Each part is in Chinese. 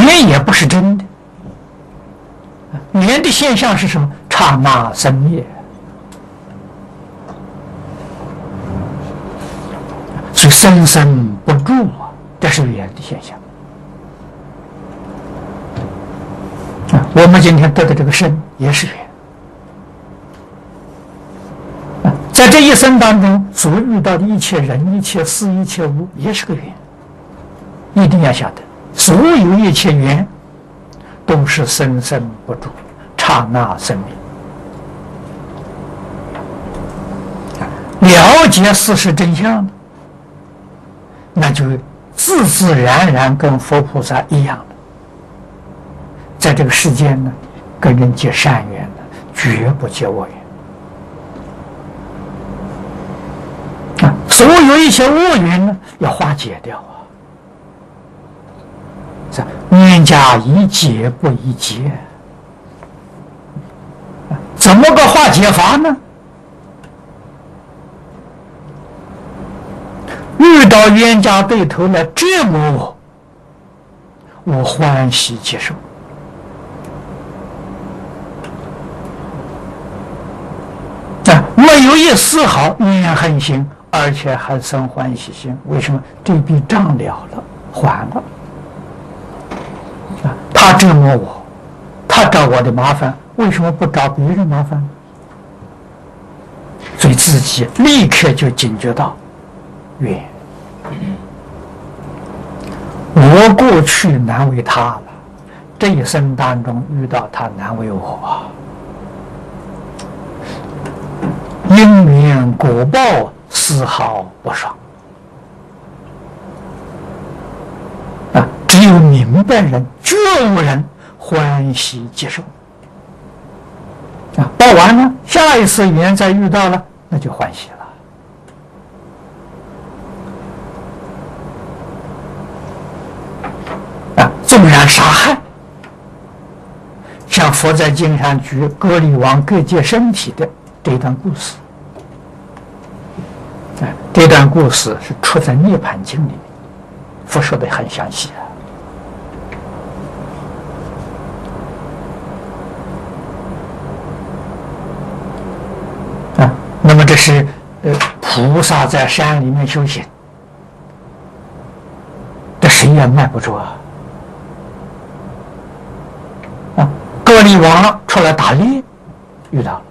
缘也不是真的。缘的现象是什么？刹那生灭。所以生生不住啊，这是缘的现象。我们今天得的这个生也是缘。在这一生当中所遇到的一切人、一切事、一切物，也是个缘。一定要晓得，所有一切缘都是生生不住，刹那生灭。了解事实真相，那就自自然然跟佛菩萨一样的，在这个世间呢，跟人结善缘的，绝不结恶缘。所有一些恶缘呢，要化解掉啊！冤家宜解不宜结，怎么个化解法呢？遇到冤家对头来折磨我，我欢喜接受。没有一丝毫怨恨心，而且还生欢喜心。为什么？这笔账了了，还了。他折磨我，他找我的麻烦，为什么不找别人麻烦？所以自己立刻就警觉到，冤。我过去难为他了，这一生当中遇到他难为我，因缘果报丝毫不爽。只有明白人、觉悟人欢喜接受。报完了，下一次缘再遇到了，那就欢喜了。纵然杀害，像佛在经上举割礼王各界身体的这段故事，这段故事是出在《涅盘经》里面，佛说的很详细那么这是菩萨在山里面修行，这谁也卖不住割礼王出来打猎，遇到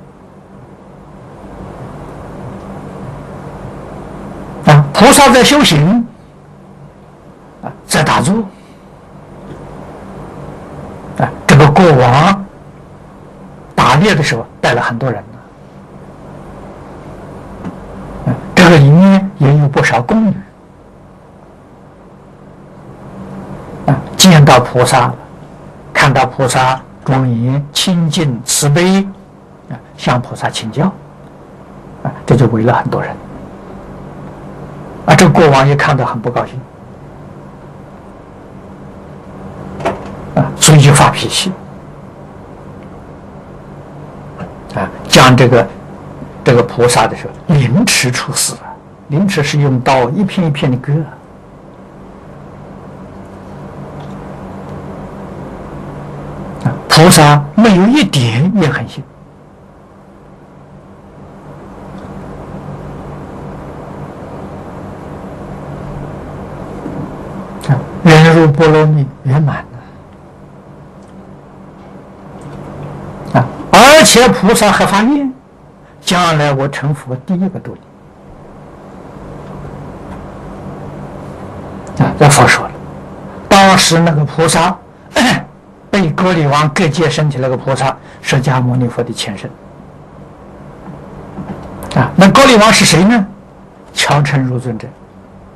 了。菩萨在修行，在打坐。这个国王打猎的时候带了很多人这个里面也有不少宫女见到菩萨了，看到菩萨庄严清净慈悲向菩萨请教这就围了很多人这个国王也看到很不高兴所以就发脾气将这个菩萨的时候凌迟处死了。凌迟是用刀一片一片的割菩萨没有一点怨恨心人入波罗蜜圆满而且菩萨还发愿，将来我成佛第一个度你这佛说了，当时那个菩萨被割礼王割截身体那个菩萨，释迦牟尼佛的前身那割礼王是谁呢？乔成如尊者